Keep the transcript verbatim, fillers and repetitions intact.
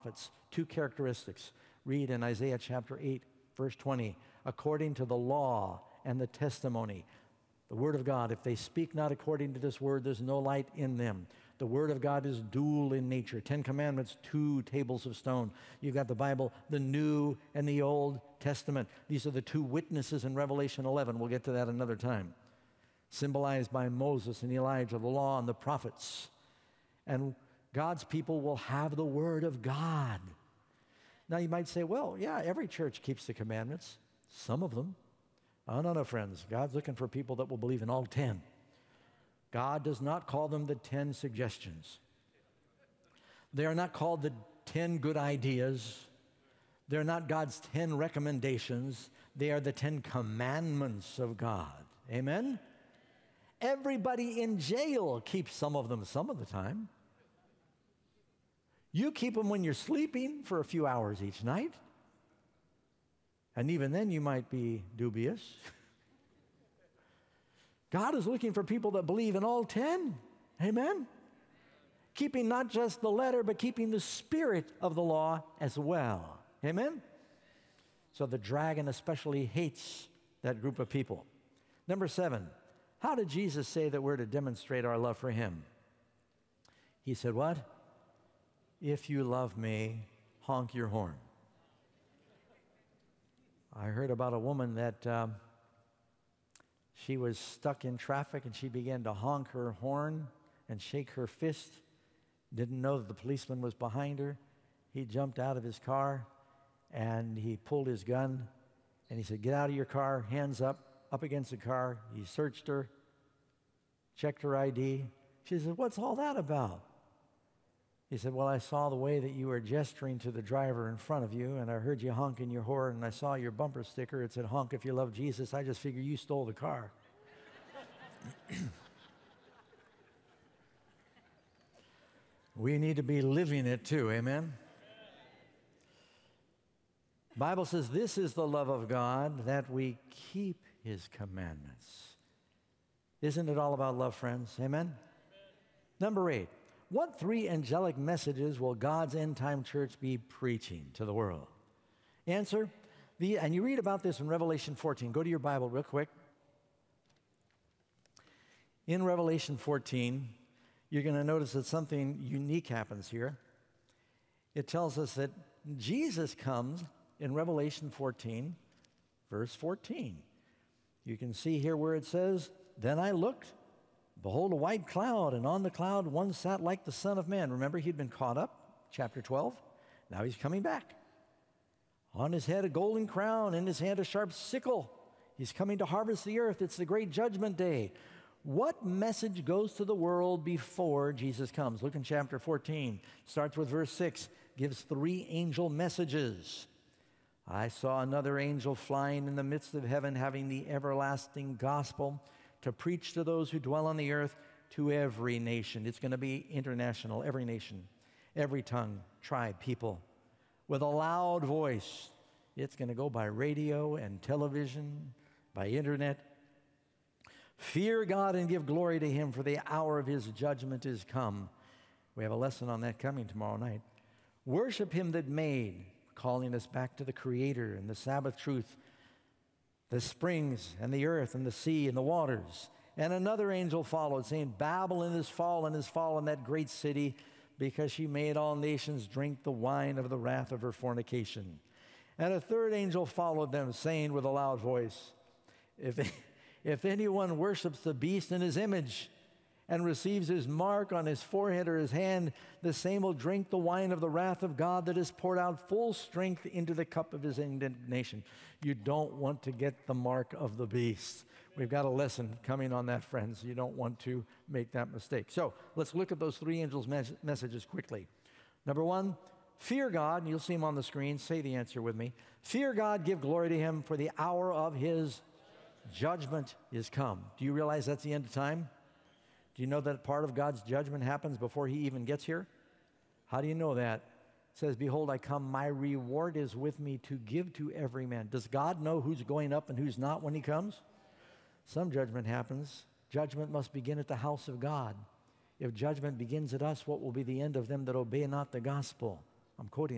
prophets, two characteristics. Read in Isaiah chapter eight, verse twenty, according to the law and the testimony. The word of God, if they speak not according to this word, there's no light in them. The word of God is dual in nature. Ten Commandments, two tables of stone. You've got the Bible, the New and the Old Testament. These are the two witnesses in Revelation eleven. We'll get to that another time. Symbolized by Moses and Elijah, the law and the prophets. And God's people will have the word of God. Now you might say, well, yeah, every church keeps the commandments. Some of them. Oh, no, no, friends. God's looking for people that will believe in all ten. God does not call them the ten suggestions. They are not called the ten good ideas. They're not God's ten recommendations. They are the ten commandments of God. Amen? Everybody in jail keeps some of them some of the time. You keep them when you're sleeping for a few hours each night. And even then you might be dubious. God is looking for people that believe in all ten. Amen? Keeping not just the letter, but keeping the spirit of the law as well. Amen? So the dragon especially hates that group of people. Number seven, how did Jesus say that we're to demonstrate our love for him? He said what? If you love me, honk your horn. I heard about a woman that um, she was stuck in traffic and she began to honk her horn and shake her fist. Didn't know that the policeman was behind her. He jumped out of his car and he pulled his gun and he said, get out of your car, hands up, up against the car. He searched her, checked her I D. She said, what's all that about? He said, well, I saw the way that you were gesturing to the driver in front of you, and I heard you honking your horn, and I saw your bumper sticker. It said, honk if you love Jesus. I just figured you stole the car. We need to be living it too, amen? The Bible says this is the love of God, that we keep his commandments. Isn't it all about love, friends? Amen? Amen. Number eight. What three angelic messages will God's end-time church be preaching to the world? Answer, the, and you read about this in Revelation fourteen. Go to your Bible real quick. In Revelation fourteen, you're going to notice that something unique happens here. It tells us that Jesus comes in Revelation fourteen, verse fourteen. You can see here where it says, then I looked, behold, a white cloud, and on the cloud one sat like the Son of Man. Remember, he'd been caught up, chapter twelve. Now he's coming back. On his head a golden crown, in his hand a sharp sickle. He's coming to harvest the earth. It's the great judgment day. What message goes to the world before Jesus comes? Look in chapter fourteen. Starts with verse six. Gives three angel messages. I saw another angel flying in the midst of heaven, having the everlasting gospel to preach to those who dwell on the earth, to every nation. It's going to be international, every nation, every tongue, tribe, people, with a loud voice. It's going to go by radio and television, by internet. Fear God and give glory to him, for the hour of his judgment is come. We have a lesson on that coming tomorrow night. Worship him that made, calling us back to the Creator and the Sabbath truth, the springs and the earth and the sea and the waters. And another angel followed, saying, Babylon is fallen, is fallen, that great city, because she made all nations drink the wine of the wrath of her fornication. And a third angel followed them, saying with a loud voice, If, if anyone worships the beast in his image and receives his mark on his forehead or his hand, the same will drink the wine of the wrath of God that is poured out full strength into the cup of his indignation. You don't want to get the mark of the beast. We've got a lesson coming on that, friends. You don't want to make that mistake. So let's look at those three angels' mes- messages quickly. Number one, fear God, and you'll see them on the screen. Say the answer with me. Fear God, give glory to him, for the hour of his judgment is come. Do you realize that's the end of time? Do you know that part of God's judgment happens before he even gets here? How do you know that? It says, behold, I come, my reward is with me to give to every man. Does God know who's going up and who's not when he comes? Some judgment happens. Judgment must begin at the house of God. If judgment begins at us, what will be the end of them that obey not the gospel? I'm quoting